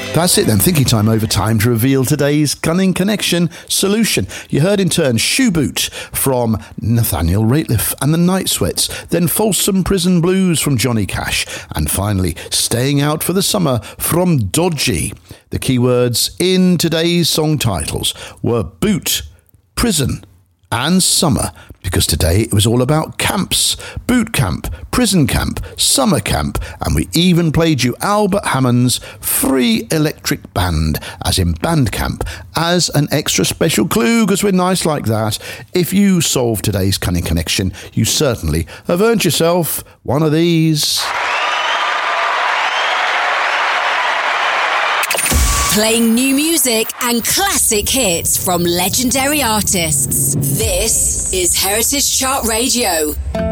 That's it then, thinking time over time to reveal today's Cunning Connection solution. You heard in turn Shoe Boot from Nathaniel Rateliff and the Night Sweats, then Folsom Prison Blues from Johnny Cash, and finally Staying Out for the Summer from Dodgy. The keywords in today's song titles were boot, prison and summer, because today it was all about camps, boot camp, prison camp, summer camp, and we even played you Albert Hammond's Free Electric Band, as in band camp, as an extra special clue, because we're nice like that. If you solve today's Cunning Connection, you certainly have earned yourself one of these. Playing new music and classic hits from legendary artists. This is Heritage Chart Radio.